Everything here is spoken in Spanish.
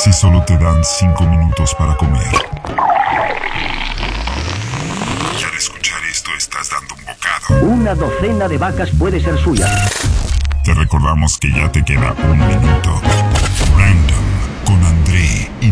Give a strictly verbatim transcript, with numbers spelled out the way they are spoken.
si solo te dan cinco minutos para comer? Y al escuchar esto estás dando un bocado. Una docena de vacas puede ser suya. Te recordamos que ya te queda un minuto. Random con André y